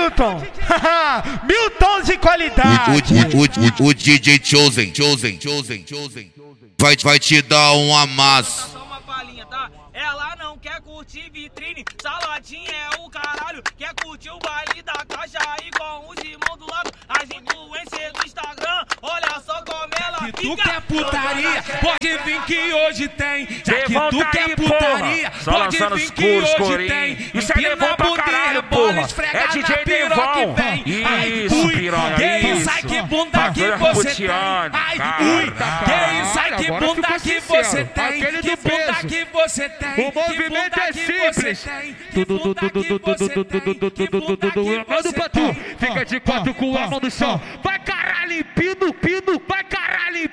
Milton. Mil tons de qualidade. O DJ Chosen vai te dar um amasso. Só uma palhinha, tá? Ela não quer curtir vitrine, saladinha é o caralho. Quer curtir o baile da caixa aí com os irmãos do lado. As influências do Instagram, olha só como ela Se fica. tu quer putaria, pode vir que hoje tem. Já que Levanta tu quer aí, putaria, porra. Só pode lançando vir os que coros, hoje corinho. tem. Isso é Devon pra caralho, porra. É DJ Devon. Isso, piranha, isso. Ai, que bunda que Bagulho você tem. Ramutiano, Ai, cara. ui, que isso, ai, que Agora bunda ficou que sincero. você tem. Aquele Que do bunda peso. que você tem. O movimento é simples. Manda pra tu. Fica de quatro com a mão no chão. Vai caralho, pino, vai